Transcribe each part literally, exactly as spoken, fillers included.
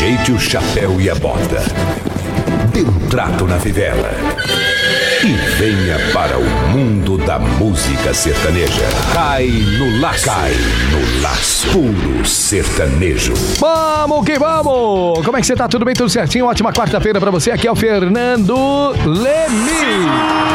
Ajeite o chapéu e a bota. Dê um trato na fivela. E venha para o mundo da música sertaneja. Cai no laço. Cai no laço. Puro sertanejo. Vamos que vamos! Como é que você tá? Tudo bem? Tudo certinho? Ótima quarta-feira pra você. Aqui é o Fernando Leme.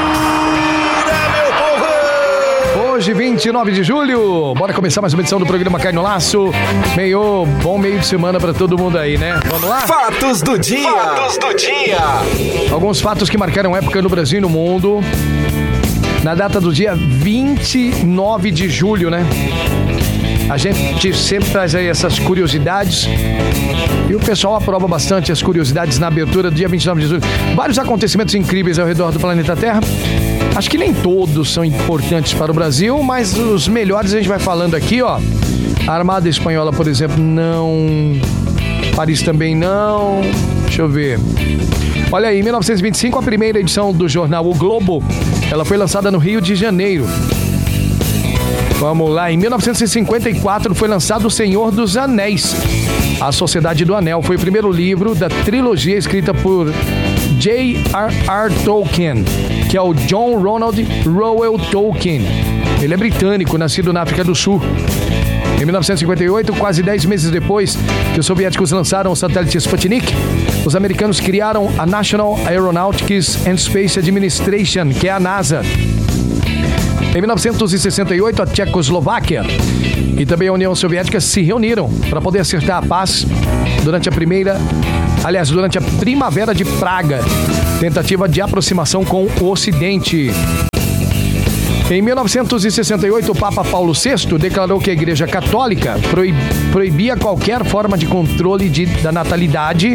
Hoje, vinte e nove de julho, bora começar mais uma edição do programa Cai no Laço. Meio, bom meio de semana pra todo mundo aí, né? Vamos lá? Fatos do dia! Fatos do dia! Alguns fatos que marcaram época no Brasil e no mundo. Na data do dia vinte e nove de julho, né? A gente sempre traz aí essas curiosidades e o pessoal aprova bastante as curiosidades na abertura do dia vinte e nove de julho. Vários acontecimentos incríveis ao redor do planeta Terra. Acho que nem todos são importantes para o Brasil, mas os melhores a gente vai falando aqui, ó. A Armada Espanhola, por exemplo, não. Paris também não. Deixa eu ver. Olha aí, em mil novecentos e vinte e cinco, a primeira edição do jornal O Globo, ela foi lançada no Rio de Janeiro. Vamos lá, em mil novecentos e cinquenta e quatro foi lançado O Senhor dos Anéis. A Sociedade do Anel foi o primeiro livro da trilogia escrita por J R R Tolkien, que é o John Ronald Reuel Tolkien. Ele é britânico, nascido na África do Sul. Em mil novecentos e cinquenta e oito, quase dez meses depois que os soviéticos lançaram o satélite Sputnik, os americanos criaram a National Aeronautics and Space Administration, que é a NASA. Em mil novecentos e sessenta e oito, a Tchecoslováquia e também a União Soviética se reuniram para poder acertar a paz durante a primeira, aliás, durante a Primavera de Praga, tentativa de aproximação com o Ocidente. Em mil novecentos e sessenta e oito, o Papa Paulo sexto declarou que a Igreja Católica proib, proibia qualquer forma de controle de, da natalidade.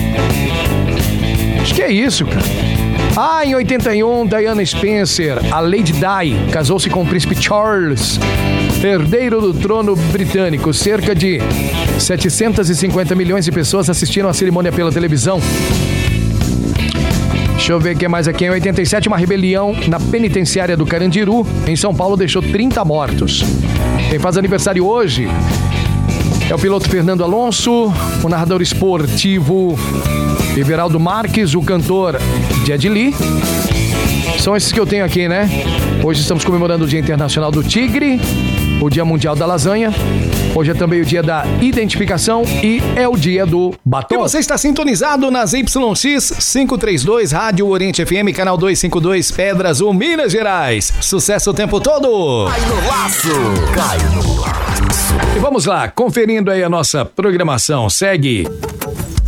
Acho que é isso, cara. Ah, em oitenta e um, Diana Spencer, a Lady Di, casou-se com o príncipe Charles, herdeiro do trono britânico. Cerca de setecentos e cinquenta milhões de pessoas assistiram a cerimônia pela televisão. Deixa eu ver o que mais aqui. Em oitenta e sete, uma rebelião na penitenciária do Carandiru, em São Paulo, deixou trinta mortos. Quem faz aniversário hoje é o piloto Fernando Alonso, o narrador esportivo Everaldo Marques, o cantor Jet Li. São esses que eu tenho aqui, né? Hoje estamos comemorando o Dia Internacional do Tigre, o Dia Mundial da Lasanha. Hoje é também o dia da identificação e é o dia do batom. E você está sintonizado nas Y X quinhentos e trinta e dois, Rádio Oriente F M, canal duzentos e cinquenta e dois, Pedra Azul, Minas Gerais. Sucesso o tempo todo! Cai no laço! Cai no laço! E vamos lá, conferindo aí a nossa programação. Segue